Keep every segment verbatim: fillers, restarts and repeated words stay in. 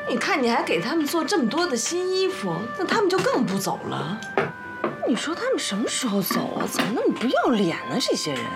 你看，你还给他们做这么多的新衣服，那他们就更不走了。 你说他们什么时候走啊？怎么那么不要脸呢？这些人！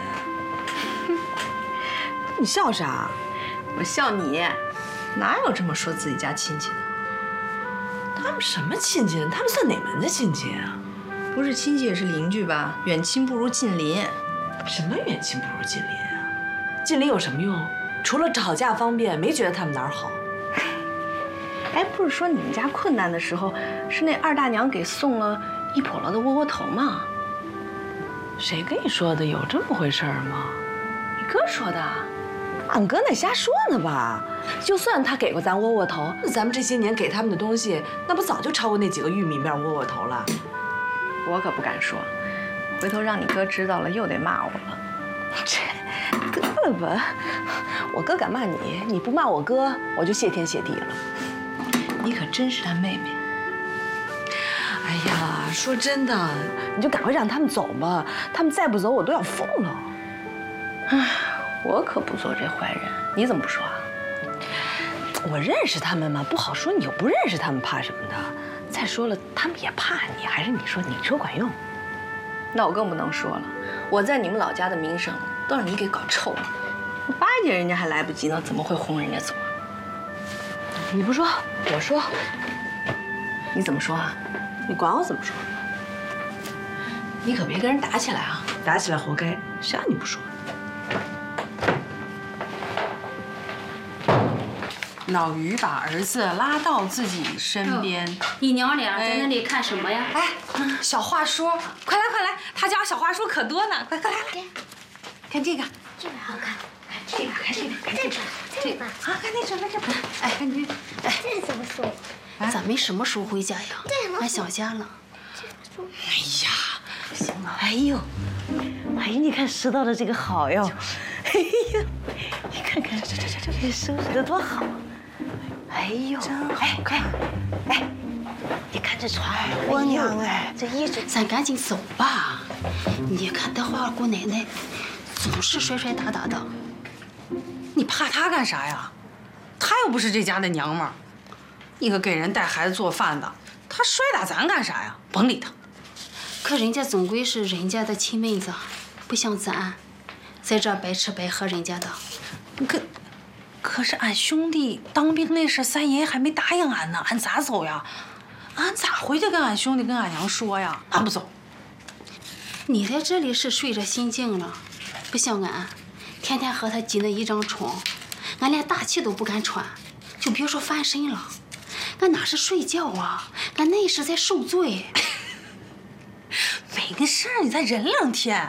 你笑啥？ 我笑你，哪有这么说自己家亲戚的？ 他们什么亲戚？他们算哪门子亲戚啊？ 不是亲戚也是邻居吧？远亲不如近邻。 什么远亲不如近邻啊？近邻有什么用？除了吵架方便，没觉得他们哪儿好。 哎，不是说你们家困难的时候，是那二大娘给送了一笸箩的窝窝头吗？ 谁跟你说的？有这么回事吗？ 你哥说的。 俺哥那瞎说呢吧？就算他给过咱窝窝头， 那咱们这些年给他们的东西，那不早就超过那几个玉米面窝窝头了？ 我可不敢说，回头让你哥知道了，又得骂我了。 这得了吧，我哥敢骂你，你不骂我哥，我就谢天谢地了。 你可真是他妹妹。 哎呀，说真的， 你就赶快让他们走吧，他们再不走，我都要疯了。 唉。我可不做这坏人，你怎么不说啊？ 我认识他们吗？不好说，你又不认识他们，怕什么的？再说了，他们也怕你，还是你说你说管用？ 那我更不能说了，我在你们老家的名声都让你给搞臭了。我巴结人家还来不及呢，怎么会轰人家走啊？ 你不说，我说。 你怎么说啊？ 你管我怎么说？ 你可别跟人打起来啊！ 打起来活该，谁让你不说？ 老于把儿子拉到自己身边， 哦、你娘俩在那里看什么呀？ 哎，小话说，快来快来，他家小话说可多呢，快快来来，看这个， 这个好看， 这个看这个，看这个， 这个， 好看那什么这个，哎，看这， 哎，这是什么书？ 咋没什么书回家呀？ 对， 俺小家了。 哎呀， 行了，哎呦，哎呀，你看拾到的这个好哟，哎呀，你看看这这这这收拾的多好。哎呦， 真好看！ 哎，你看这床， 我娘哎， 这衣服， 咱赶紧走吧。你看德华姑奶奶总是摔摔打打的， 你怕她干啥呀？她又不是这家的娘们儿，一个给人带孩子做饭的，她摔打咱干啥呀？甭理她。 可人家总归是人家的亲妹子，不像咱，在这白吃白喝人家的。 可。可是俺兄弟当兵那事，三爷还没答应俺呢，俺咋走呀？俺咋回去跟俺兄弟、跟俺娘说呀？俺不走。 你在这里是睡着心静了，不像俺，天天和他挤那一张床，俺连大气都不敢喘，就别说翻身了。俺哪是睡觉啊？俺那是在受罪。 没事儿，你再忍两天。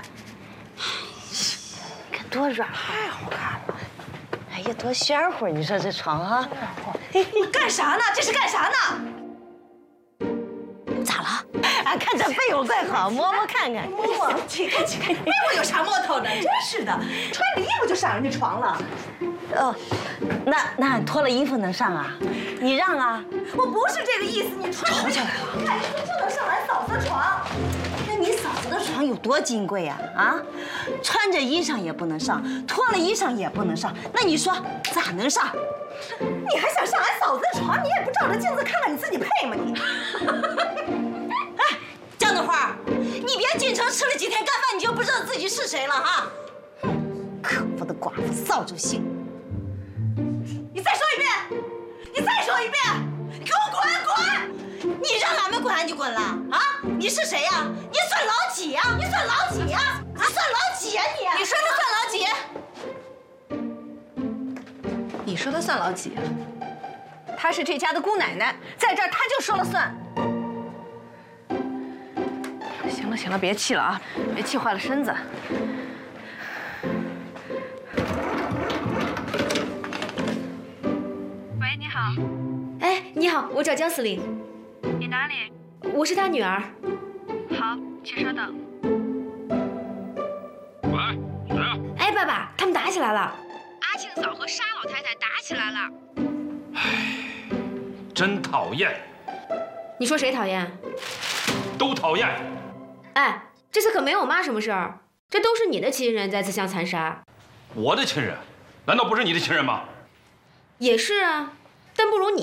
你看多软，太好看了。哎呀，多鲜乎！你说这床啊， 干啥呢？这是干啥呢？ 咋了？俺看这被窝怪好，摸摸看看。 摸摸，起开起开，被窝有啥摸头的？真是的，穿个衣服就上人家床了。 哦，那那俺脱了衣服能上啊？你让啊？ 我不是这个意思，你穿吵起来了， 看书就能上俺嫂子的床。 那你嫂子的床有多金贵呀？啊，穿着衣裳也不能上，脱了衣裳也不能上，那你说咋能上？ 你还想上俺嫂子的床？你也不照着镜子看看你自己配吗你？ 哎，江德花，你别进城吃了几天干饭，你就不知道自己是谁了哈？哼，可恶的寡妇，扫帚星！ 你再说一遍，你再说一遍，你给我滚滚！ 你让俺们滚俺就滚了啊！你是谁呀？你算老几呀？你算老几呀？你算老几呀你？ 你说他算老几？你说他算老几？她是这家的姑奶奶，在这儿她就说了算。行了行了，别气了啊，别气坏了身子。 喂，你好。 哎，你好，我找姜司令。 你哪里？ 我是他女儿。 好，请稍等。 喂，谁啊？ 哎，爸爸，他们打起来了。 阿庆嫂和沙老太太打起来了。 唉，真讨厌。 你说谁讨厌？ 都讨厌。 哎，这次可没我妈什么事儿，这都是你的亲人在自相残杀。 我的亲人？难道不是你的亲人吗？ 也是啊，但不如你